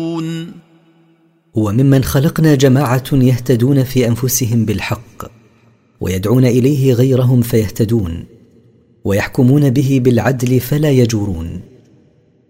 وممن خلقنا جماعة يهتدون في أنفسهم بالحق ويدعون إليه غيرهم فيهتدون ويحكمون به بالعدل فلا يجورون